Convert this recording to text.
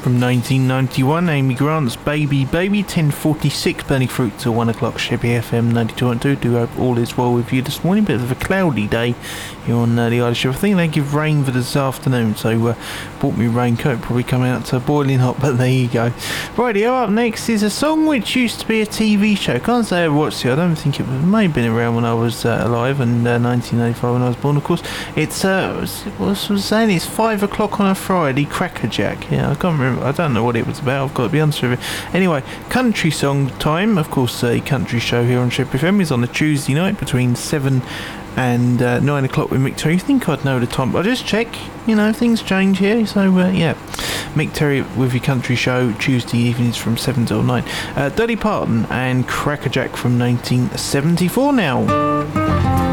From 1991, Amy Grant's Baby Baby, 10:46, burning fruit till 1 o'clock, Chevy FM 92.2. Do hope all is well with you this morning. Bit of a cloudy day here on the Irish Show. I think they give rain for this afternoon, so bought me raincoat, probably come out to boiling hot, but there you go. Rightio, up next is a song which used to be a TV show. Can't say I watched it, I don't think it may have been around when I was alive, and 1985 when I was born, of course. It's, what was saying, it's 5 o'clock on a Friday, Crackerjack. Yeah, I can't remember. I don't know what it was about, I've got to be honest with you. Anyway, country song time. Of course, a country show here on Chip FM is on a Tuesday night between 7 and 9 o'clock with Mick Terry. You think I'd know the time, but I just check, things change here, so yeah. Mick Terry with your country show Tuesday evenings from 7 till 9. Dolly Parton and Crackerjack from 1974 now.